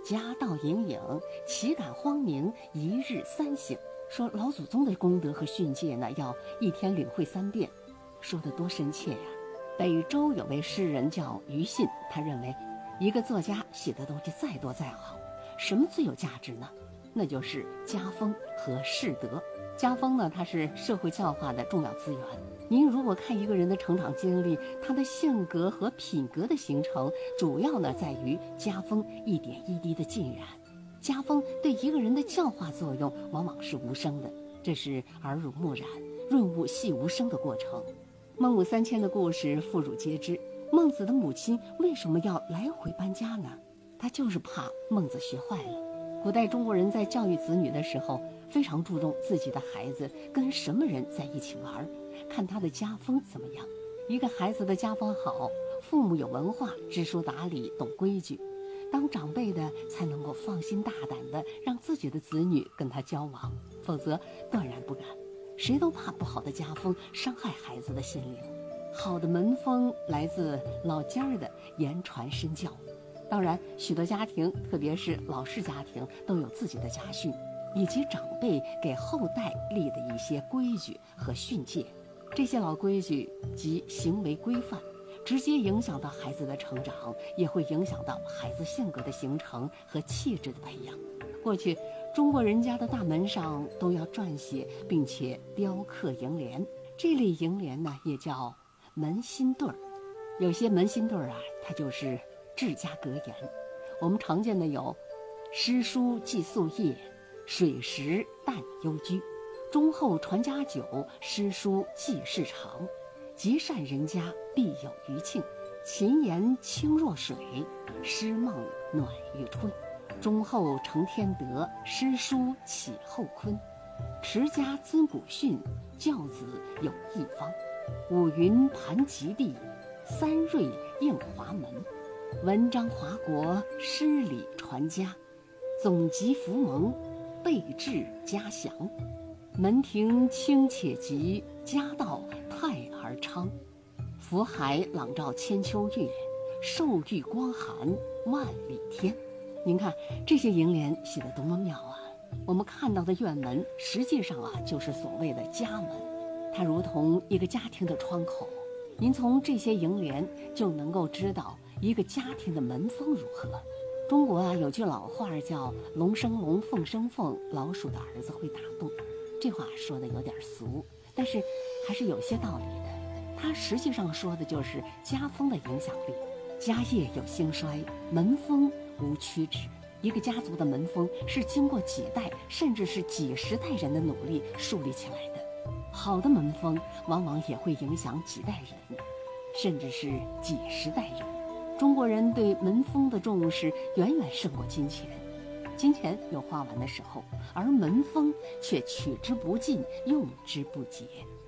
家道营营，岂敢荒名，一日三省。说老祖宗的功德和训诫呢，要一天领会3遍，说得多深切呀！北周有位诗人叫庾信，他认为一个作家写的东西再多再好，什么最有价值呢？那就是家风和士德。家风呢，它是社会教化的重要资源。您如果看一个人的成长经历，他的性格和品格的形成，主要呢在于家风一点一滴的浸染。家风对一个人的教化作用往往是无声的，这是耳濡目染、润物细无声的过程。孟母三迁的故事妇孺皆知。孟子的母亲为什么要来回搬家呢？她就是怕孟子学坏了。古代中国人在教育子女的时候，非常注重自己的孩子跟什么人在一起玩，看他的家风怎么样。一个孩子的家风好，父母有文化，知书达理，懂规矩，当长辈的才能够放心大胆的让自己的子女跟他交往，否则断然不敢。谁都怕不好的家风伤害孩子的心灵。好的门风来自老家的言传身教。当然，许多家庭，特别是老式家庭，都有自己的家训，以及长辈给后代立的一些规矩和训诫。这些老规矩及行为规范，直接影响到孩子的成长，也会影响到孩子性格的形成和气质的培养。过去，中国人家的大门上都要撰写并且雕刻楹联，这类楹联呢，也叫门心对儿。有些门心对儿啊，它就是治家格言。我们常见的有诗书寄夙夜，水食淡幽居，忠厚传家久，诗书继世长，极善人家必有余庆，勤言清若水，诗梦暖于春，忠厚承天德，诗书启后坤，持家尊古训，教子有一方，五云盘极地，三瑞应华门，文章华国，诗礼传家，总集福蒙，备至家祥，门庭清且吉，家道泰而昌，福海朗照千秋月，寿遇光寒万里天。您看这些楹联写得多么妙啊！我们看到的院门实际上啊，就是所谓的家门，它如同一个家庭的窗口。您从这些楹联就能够知道一个家庭的门风如何。中国啊有句老话叫龙生龙，凤生凤，老鼠的儿子会打洞。这话说的有点俗，但是还是有些道理的。它实际上说的就是家风的影响力。家业有兴衰，门风无屈指。一个家族的门风是经过几代甚至是几十代人的努力树立起来的。好的门风往往也会影响几代人，甚至是几十代人。中国人对门风的重视远远胜过金钱，金钱有花完的时候，而门风却取之不尽，用之不竭。